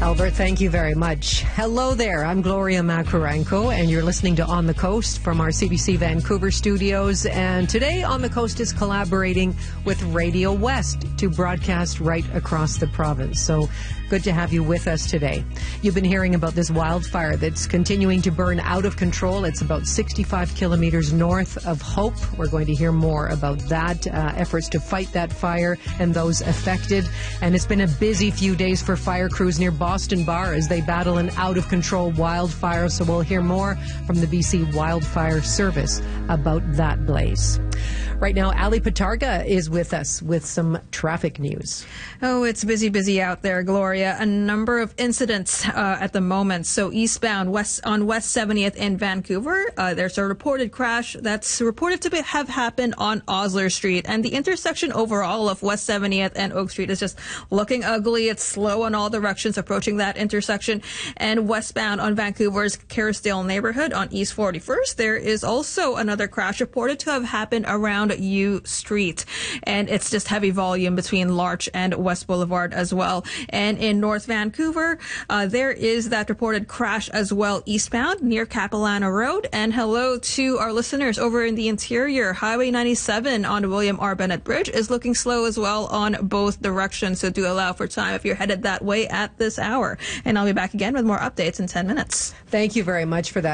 Albert, thank you very much. Hello there. I'm Gloria Makarenko, and you're listening to On the Coast from our CBC Vancouver studios. And today, On the Coast is collaborating with Radio West to broadcast right across the province. So good to have you with us today. You've been hearing about this wildfire that's continuing to burn out of control. It's about 65 kilometers north of Hope. We're going to hear more about that, efforts to fight that fire and those affected. And it's been a busy few days for fire crews near Boston Bar as they battle an out-of-control wildfire. So we'll hear more from the BC Wildfire Service about that blaze. Right now, Ali Patarga is with us with some traffic news. Oh, it's busy out there, Gloria. A number of incidents at the moment. So eastbound on West 70th in Vancouver, there's a reported crash that's reported to have happened on Osler Street. And the intersection overall of West 70th and Oak Street is just looking ugly. It's slow in all directions approaching that intersection. And westbound on Vancouver's Kerrisdale neighborhood on East 41st, there is also another crash reported to have happened around U Street. And it's just heavy volume between Larch and West Boulevard as well. And in North Vancouver, there is that reported crash as well eastbound near Capilano Road. And hello to our listeners over in the interior. Highway 97 on William R. Bennett Bridge is looking slow as well on both directions. So do allow for time if you're headed that way at this hour. And I'll be back again with more updates in 10 minutes. Thank you very much for that.